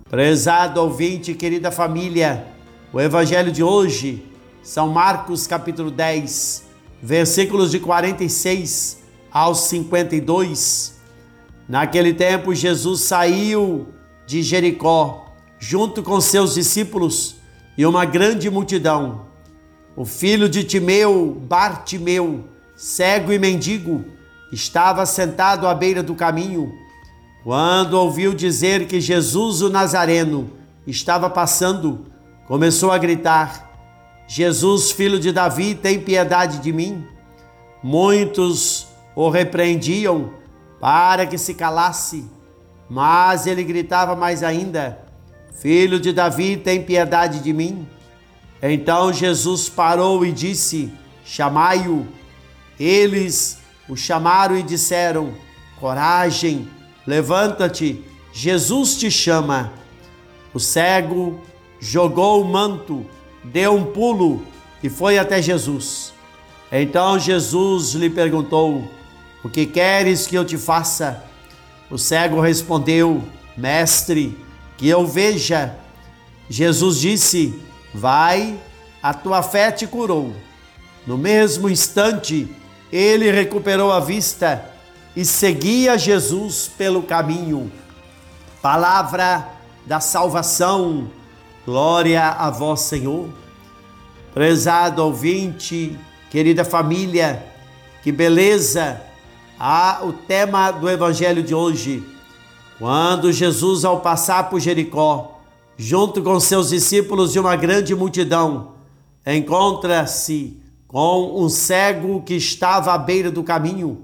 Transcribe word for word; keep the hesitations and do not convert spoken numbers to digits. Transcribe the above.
Prezado ouvinte, querida família, o evangelho de hoje, São Marcos capítulo dez, versículos de quarenta e seis ao cinquenta e dois. Naquele tempo, Jesus saiu de Jericó, junto com seus discípulos e uma grande multidão. O filho de Timeu, Bartimeu, cego e mendigo, estava sentado à beira do caminho. Quando ouviu dizer que Jesus o Nazareno estava passando, começou a gritar: Jesus, filho de Davi, tem piedade de mim. Muitos o repreendiam para que se calasse, mas ele gritava mais ainda: Filho de Davi, tem piedade de mim. Então Jesus parou e disse: Chamai-o. Eles o chamaram e disseram: Coragem, levanta-te, Jesus te chama. O cego jogou o manto, deu um pulo e foi até Jesus. Então Jesus lhe perguntou: O que queres que eu te faça? O cego respondeu: Mestre, que eu veja. Jesus disse: Vai, a tua fé te curou. No mesmo instante, ele recuperou a vista e seguia Jesus pelo caminho. Palavra da salvação, glória a vós, Senhor. Prezado ouvinte, querida família, que beleza ah, o tema do evangelho de hoje. Quando Jesus, ao passar por Jericó, junto com seus discípulos e uma grande multidão, encontra-se com um cego que estava à beira do caminho.